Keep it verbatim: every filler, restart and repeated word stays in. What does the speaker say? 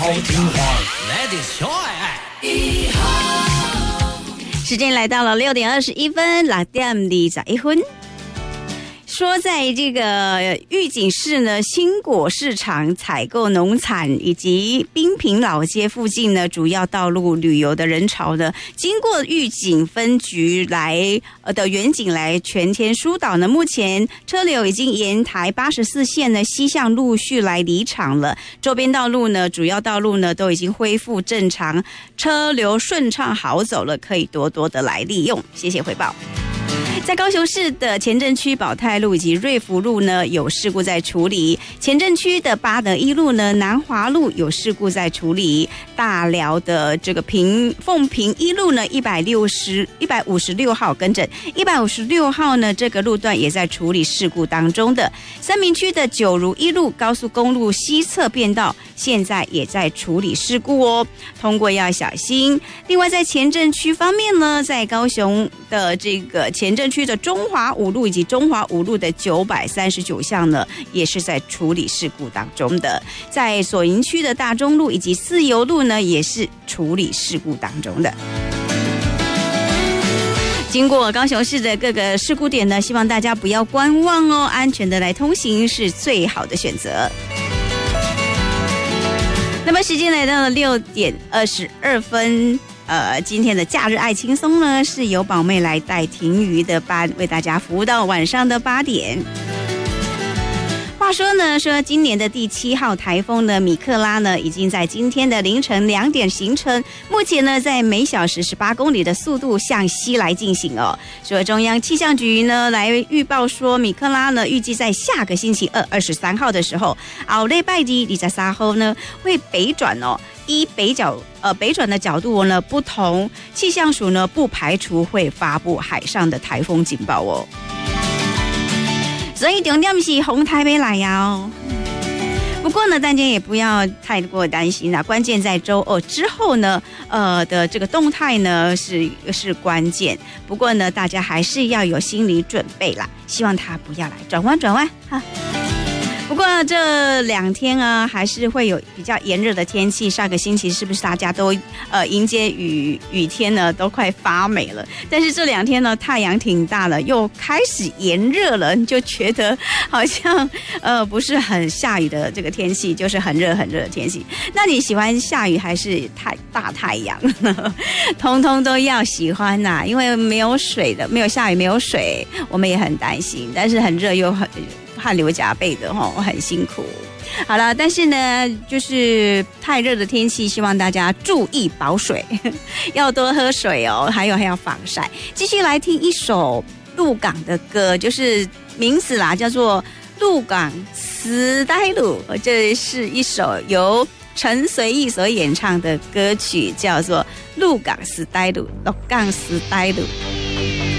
好听话来点小爱。 时间来到了六点二十一分，六点二十一分。说在这个玉井市呢，新果市场采购农产以及滨平老街附近呢，主要道路旅游的人潮呢，经过玉井分局来呃的远景来全天疏导呢，目前车流已经沿台八十四线呢西向陆续来离场了，周边道路呢，主要道路呢都已经恢复正常，车流顺畅好走了，可以多多的来利用。谢谢回报。在高雄市的前镇区保泰路以及瑞福路呢有事故在处理，前镇区的八德一路呢南华路有事故在处理，大寮的这个平凤平一路呢一百六十一百五十六号更正一百五十六号呢这个路段也在处理事故当中的，三民区的九如一路高速公路西侧变道现在也在处理事故哦，通过要小心。另外在前镇区方面呢，在高雄的这个前镇区的中华五路以及中华五路的九百三十九项呢，也是在处理事故当中的。在左营区的大中路以及自由路呢，也是处理事故当中的。经过高雄市的各个事故点呢，希望大家不要观望哦，安全的来通行是最好的选择。那么时间来到了六点二十二分。呃，今天的假日爱轻松呢，是由宝妹来带停鱼的班为大家服务到晚上的八点。话说呢，说今年的第七号台风呢，米克拉呢，已经在今天的凌晨两点形成，目前呢，在每小时十八公里的速度向西来进行哦。说中央气象局呢来预报说，米克拉呢预计在下个星期二二十三号的时候，奥雷拜迪里在沙后呢会北转哦。依北角呃北转的角度呢不同，气象署呢不排除会发布海上的台风警报哦。所以重点是红台北来呀哦。不过呢，大家也不要太过担心啦，关键在周二之后呢，呃的这个动态呢是是关键。不过呢，大家还是要有心理准备啦，希望它不要来转弯转弯哈。不过这两天啊，还是会有比较炎热的天气。上个星期是不是大家都呃迎接雨雨天呢？都快发霉了。但是这两天呢，太阳挺大了，又开始炎热了，你就觉得好像呃不是很下雨的这个天气，就是很热很热的天气。那你喜欢下雨还是太大太阳呢？通通都要喜欢呐、啊，因为没有水的，没有下雨，没有水，我们也很担心。但是很热又很。汗流浃背的吼，很辛苦。好了，但是呢，就是太热的天气，希望大家注意保水，要多喝水哦，还有还要防晒。继续来听一首鹿港的歌，就是名字啦，叫做《鹿港时代路》，这是一首由陈随意所演唱的歌曲，叫做《鹿港时代路》，鹿港时代路。